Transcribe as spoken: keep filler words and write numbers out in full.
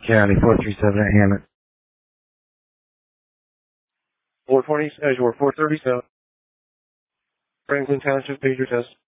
County, four three seven at Hammond. four twenty, Azure four thirty-seven. Franklin Township, pager test.